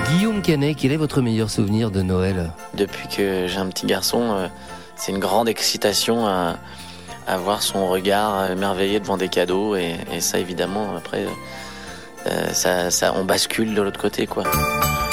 Guillaume Canet, quel est votre meilleur souvenir de Noël ? Depuis que j'ai un petit garçon, c'est une grande excitation à voir son regard émerveillé devant des cadeaux et ça évidemment après on bascule de l'autre côté quoi.